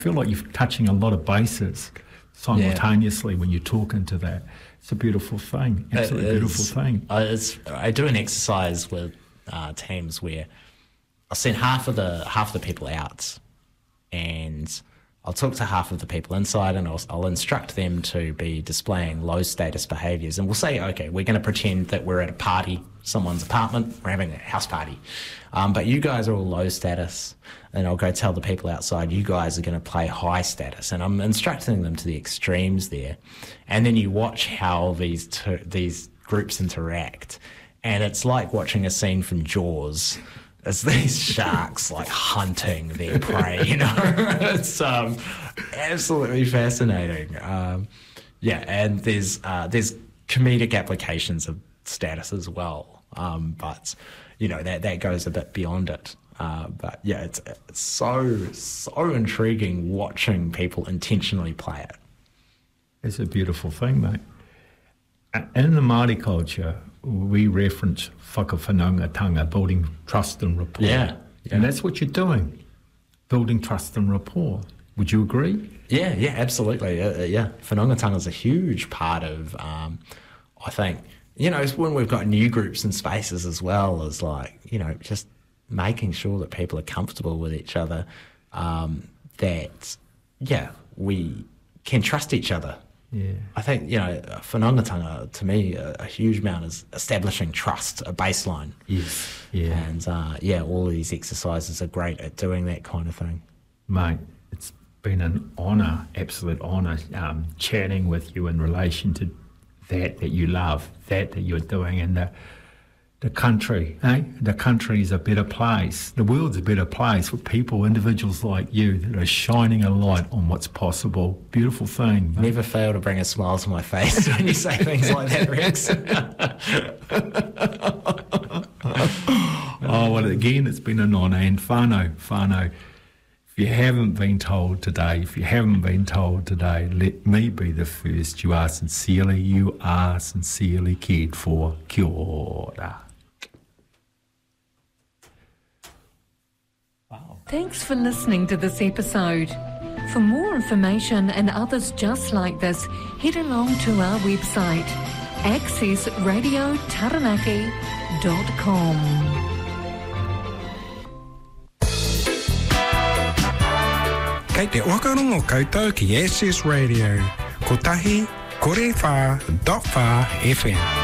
feel like you're touching a lot of bases simultaneously when you're talking to that. It's a beautiful thing, absolutely beautiful thing. I do an exercise with teams where I'll send half of the people out, and I'll talk to half of the people inside, and I'll instruct them to be displaying low status behaviours. And we'll say, okay, we're going to pretend that we're at a party, someone's apartment, we're having a house party. But you guys are all low status, and I'll go tell the people outside, you guys are going to play high status. And I'm instructing them to the extremes there. And then you watch how these groups interact. And it's like watching a scene from Jaws. It's these sharks like hunting their prey, you know. It's absolutely fascinating. And there's comedic applications of status as well. But you know that goes a bit beyond it. But yeah, it's so intriguing watching people intentionally play it. It's a beautiful thing, mate. In the Māori culture, we reference whakawhanaungatanga, building trust and rapport. Yeah. And that's what you're doing, building trust and rapport. Would you agree? Yeah, absolutely. Whanaungatanga is a huge part of, I think, you know, when we've got new groups and spaces as well, is like, you know, just making sure that people are comfortable with each other, that, we can trust each other. Yeah, I think, you know, whanaungatanga, to me, a huge amount is establishing trust, a baseline. Yes, yeah. And, all of these exercises are great at doing that kind of thing. Mate, it's been an honour, absolute honour, chatting with you in relation to that you love, that you're doing, and the country, The country's a better place. The world's a better place with people, individuals like you that are shining a light on what's possible. Beautiful thing. Mate. Never fail to bring a smile to my face when you say things like that, Rex. Well, again, it's been an honour. And whānau, if you haven't been told today, let me be the first. You are sincerely cared for. Kia ora. Thanks for listening to this episode. For more information and others just like this, head along to our website, accessradiotaranaki.com. Kei te wakarongo koutou ki Access Radio. Ko tahi, kore wha, dot wha FM.